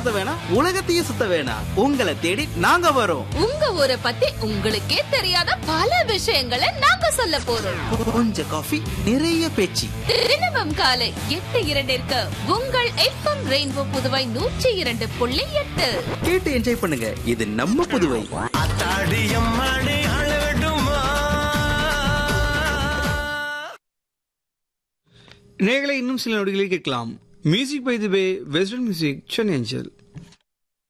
சுத்த வேணாம், உலகத்தையே சுத்த வேணாம். உங்களை தேடி நாங்க வரோம். உங்க ஊரை பத்தி உங்களுக்கே தெரியாத பல விஷயங்களை நாங்க சொல்ல போறோம். கொஞ்சம் காஃபி, நிறைய பேச்சு. தினமும் காலை 8:02 உங்கள் எஃப்எம் ரெயின்போ புதுவை 102.8 கேட்டு என்ஜாய் பண்ணுங்க. இது நம்ம புதுவை. நேயர்களை இன்னும் சில நொடிகளில் கேட்கலாம். Music by the way western music Chennai அஞ்சல்.